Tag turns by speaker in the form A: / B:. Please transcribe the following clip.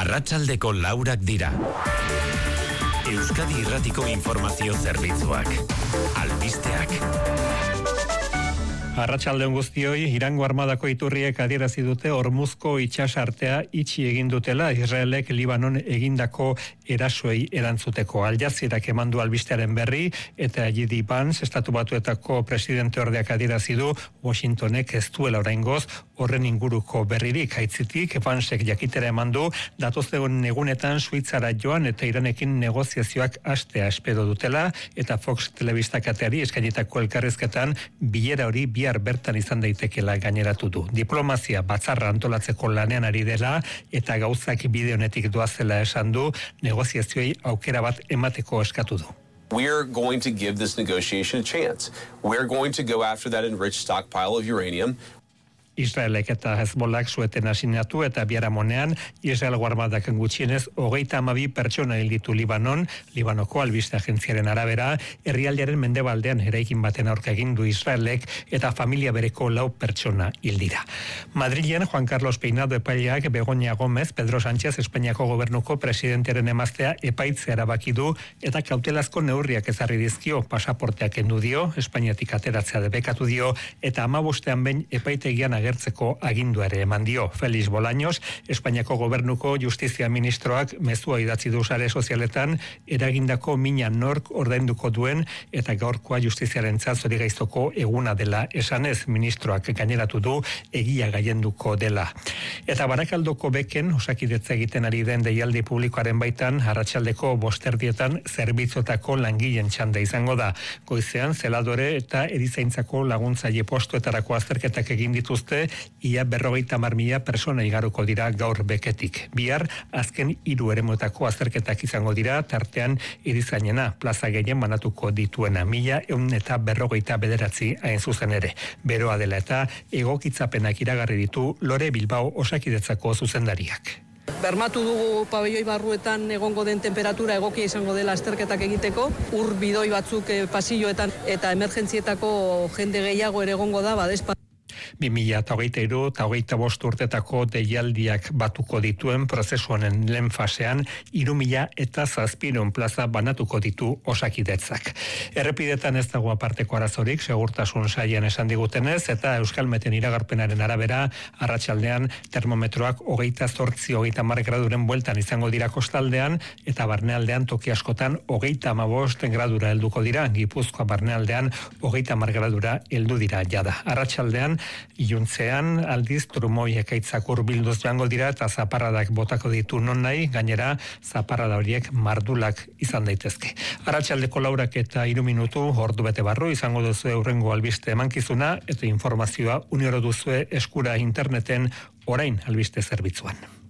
A: Arratsaldeko 4 dira. Euskadi Irratiko Informazio Zerbitzuak. Albisteak.
B: Arratsaldeon guztioi, Irango armadako iturriek adierazi dute Hormuzko itsasartea itxi egin dutela Israelek Libanon egindako erasoei erantzuteko. Al Jazeerak eman du albistearen berri eta J.D. Vance, Estatu Batuetako presidente ordeak adierazi du Washingtonek ez duela oraingoz horren inguruko berririk. Aitzitik, Vancek jakitera eman du datozen egunetan Suitzara joan eta Iranekin negoziazioak hastea espero dutela eta Fox Telebista kateari eskainitako elkarrizketan bilera hori bihar bertan izan daitekeela gaineratu du. Diplomazia batzarra antolatzeko lanean ari dela eta gauzak bide honetik doazela esan du, negoziazioei aukera bat emateko eskatu du.
C: We're going to give this negotiation a chance. We're going to go after that enriched stockpile of uranium.
B: Israelek eta Hezbollak sueten asinatu eta biharamonean Israelgo armadak gutxienez 32 pertsona hil ditu Libanoko albiste agentziaren arabera, herrialdearen mendebaldean eraikin baten aurka egin du Israelek eta familia bereko 4 pertsona hil dira. Madrilen Juan Carlos Peinado epaileak Begoña Gómez, Pedro Sánchez Espainiako gobernuko presidentearen emaztea epaitzea erabaki du eta kautelazko neurriak ezarri dizkio, pasaporteak kendu dio, Espainiatik ateratzea debekatu dio eta 15ean behin epaitegian agertzeko agindua ere eman dio. Félix Bolaños, Espainiako gobernuko justizia ministroak mezua idatzi du sare sozialetan eragindako mina nork ordainduko duen eta gaurkoa justiziarentzat zorigaiztoko eguna dela esanez, ministroak gaineratu du egia gailenduko dela. Eta Barakaldoko beken Osakidetza egiten ari den deialdi publikoaren baitan arratsaldeko 5:00 zerbitzotako langileen txanda izango da. Goizean zeladore eta erizaintzako laguntzaile postuetarako azterketak egin dituzte ia 50.000 persona igaruko dira gaur beketik. Bihar, azken 3 eremuetako azterketak izango dira, tartean erizainena plaza gehien banatuko dituena 1.159 hain zuzen ere. Beroa dela eta egokitzapenak iragarri ditu Lore Bilbao Osakidetzako zuzendariak.
D: Bermatu dugu pabelloi barruetan egongo den temperatura egokia izango dela azterketak egiteko, ur bidoi batzuk pasilloetan eta emergentzietako jende gehiago ere egongo da, badespa.
B: 2023 eta 25 urtetako deialdiak batuko dituen prozesu honen lehen fasean 3.700 plaza banatuko ditu Osakidetzak. Errepidetan ez dago aparteko arazorik, segurtasun sailean esan digutenez, eta Euskalmeten iragarpenaren arabera, arratsaldean termometroak 28-30 graduren bueltan izango dira kostaldean, eta barnealdean toki askotan 35 gradura helduko dira, Gipuzkoa barnealdean 30 gradura heldu dira jada. Arratsaldean iluntzean aldiz trumoi ekaitzak hurbilduz joango dira eta zaparradak botako ditu non nahi, gainera zaparrada horiek mardulak izan daitezke. Arratsaldeko 4 eta 3 minutu ordu bete barru izango duzu hurrengo albiste emankizuna eta informazioa unero duzue eskura interneten orain albiste zerbitzuan.